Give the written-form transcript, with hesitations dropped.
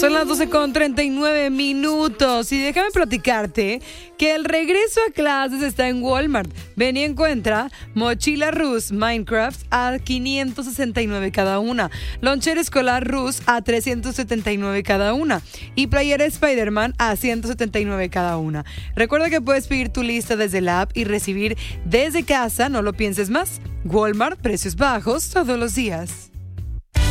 Son las 12:39 y déjame platicarte que el regreso a clases está en Walmart. Ven y encuentra mochila Rus Minecraft a $569 cada una, lonchera escolar Rus a $379 cada una y playera Spider-Man a $179 cada una. Recuerda que puedes pedir tu lista desde la app y recibir desde casa, no lo pienses más. Walmart, precios bajos todos los días.